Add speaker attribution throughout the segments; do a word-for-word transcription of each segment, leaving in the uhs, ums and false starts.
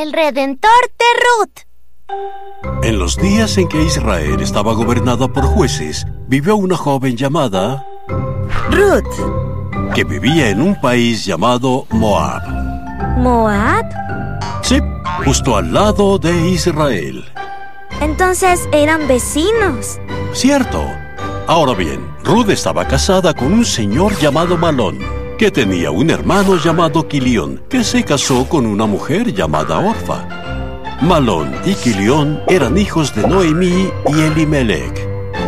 Speaker 1: El Redentor de Ruth.
Speaker 2: En los días en que Israel estaba gobernada por jueces, vivió una joven llamada
Speaker 3: Ruth,
Speaker 2: que vivía en un país llamado Moab.
Speaker 3: ¿Moab?
Speaker 2: Sí, justo al lado de Israel.
Speaker 3: Entonces eran vecinos.
Speaker 2: Cierto. Ahora bien, Ruth estaba casada con un señor llamado Malón, que tenía un hermano llamado Quilión, que se casó con una mujer llamada Orfa. Malón y Quilión eran hijos de Noemí y Elimelech.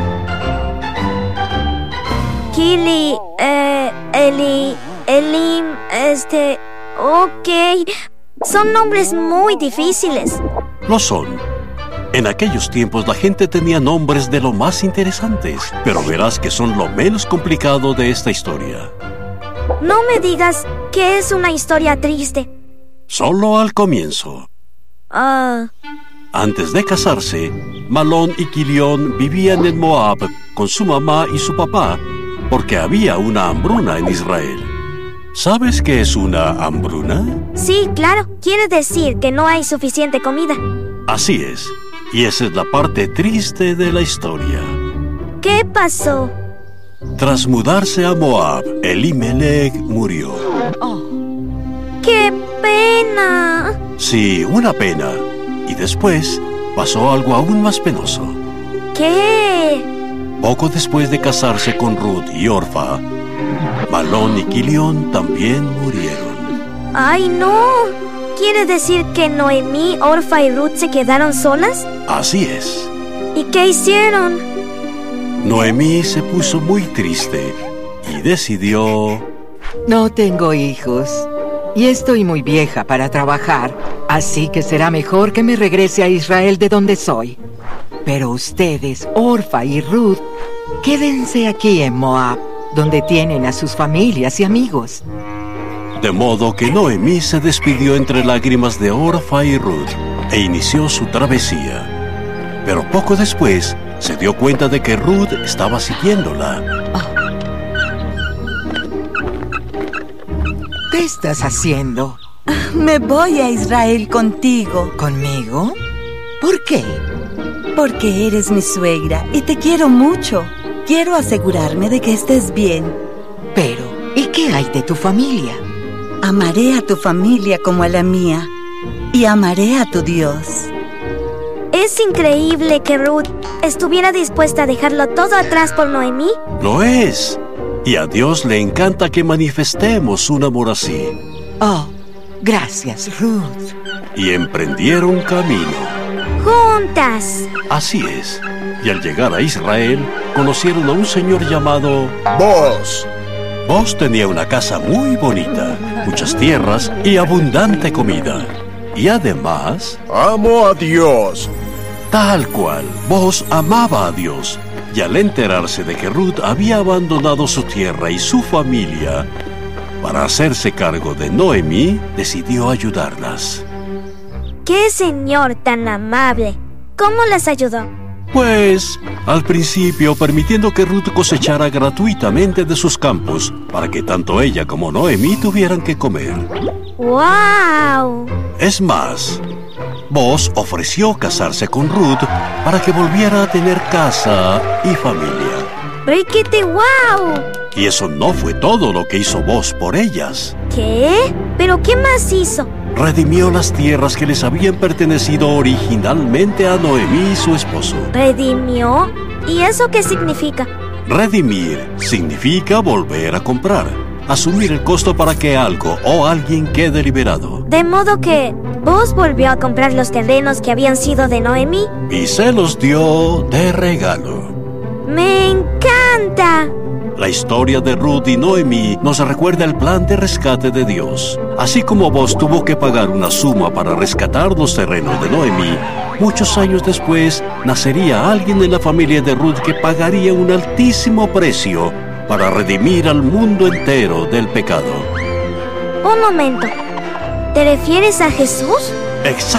Speaker 3: Kili, eh, Eli, Elim, este... Ok, son nombres muy difíciles.
Speaker 2: Lo son. En aquellos tiempos la gente tenía nombres de lo más interesantes, pero verás que son lo menos complicado de esta historia.
Speaker 3: No me digas que es una historia triste.
Speaker 2: Solo al comienzo.
Speaker 3: Ah...
Speaker 2: Antes de casarse, Malón y Quilión vivían en Moab con su mamá y su papá, porque había una hambruna en Israel. ¿Sabes qué es una hambruna?
Speaker 3: Sí, claro. Quiere decir que no hay suficiente comida.
Speaker 2: Así es. Y esa es la parte triste de la historia.
Speaker 3: ¿Qué pasó?
Speaker 2: Tras mudarse a Moab, Elimelech murió.
Speaker 3: Oh. ¡Qué pena!
Speaker 2: Sí, una pena. Y después pasó algo aún más penoso.
Speaker 3: ¿Qué?
Speaker 2: Poco después de casarse con Ruth y Orfa, Malón y Quilión también murieron.
Speaker 3: ¡Ay, no! ¿Quiere decir que Noemí, Orfa y Ruth se quedaron solas?
Speaker 2: Así es.
Speaker 3: ¿Y qué hicieron?
Speaker 2: Noemí se puso muy triste y decidió...
Speaker 4: No tengo hijos y estoy muy vieja para trabajar, así que será mejor que me regrese a Israel de donde soy. Pero ustedes, Orfa y Ruth, quédense aquí en Moab, donde tienen a sus familias y amigos.
Speaker 2: De modo que Noemí se despidió entre lágrimas de Orfa y Ruth e inició su travesía. Pero poco después se dio cuenta de que Ruth estaba siguiéndola.
Speaker 4: ¿Qué estás haciendo?
Speaker 5: Me voy a Israel contigo.
Speaker 4: ¿Conmigo? ¿Por qué?
Speaker 5: Porque eres mi suegra y te quiero mucho. Quiero asegurarme de que estés bien.
Speaker 4: Pero, ¿y qué hay de tu familia?
Speaker 5: Amaré a tu familia como a la mía y amaré a tu Dios.
Speaker 3: Es increíble que Ruth estuviera dispuesta a dejarlo todo atrás por Noemí.
Speaker 2: Lo es. Y a Dios le encanta que manifestemos un amor así.
Speaker 4: Oh, gracias, Ruth.
Speaker 2: Y emprendieron camino.
Speaker 3: ¡Juntas!
Speaker 2: Así es. Y al llegar a Israel, conocieron a un señor llamado...
Speaker 6: Boaz.
Speaker 2: Boaz tenía una casa muy bonita, muchas tierras y abundante comida. Y además...
Speaker 6: Amo a Dios.
Speaker 2: Tal cual, Boaz amaba a Dios. Y al enterarse de que Ruth había abandonado su tierra y su familia para hacerse cargo de Noemí, decidió ayudarlas.
Speaker 3: ¡Qué señor tan amable! ¿Cómo las ayudó?
Speaker 2: Pues, al principio permitiendo que Ruth cosechara gratuitamente de sus campos para que tanto ella como Noemí tuvieran que comer.
Speaker 3: ¡Wow!
Speaker 2: Es más, Boaz ofreció casarse con Ruth para que volviera a tener casa y familia.
Speaker 3: ¡Riquete, wow!
Speaker 2: Y eso no fue todo lo que hizo Boaz por ellas.
Speaker 3: ¿Qué? ¿Pero qué más hizo?
Speaker 2: Redimió las tierras que les habían pertenecido originalmente a Noemí y su esposo.
Speaker 3: ¿Redimió? ¿Y eso qué significa?
Speaker 2: Redimir significa volver a comprar, asumir el costo para que algo o alguien quede liberado.
Speaker 3: De modo que Boaz volvió a comprar los terrenos que habían sido de Noemí.
Speaker 2: Y se los dio de regalo.
Speaker 3: ¡Me encanta!
Speaker 2: La historia de Ruth y Noemí nos recuerda el plan de rescate de Dios. Así como Boaz tuvo que pagar una suma para rescatar los terrenos de Noemí, muchos años después nacería alguien en la familia de Ruth que pagaría un altísimo precio para redimir al mundo entero del pecado.
Speaker 3: Un momento. ¿Te refieres a Jesús?
Speaker 2: Exacto.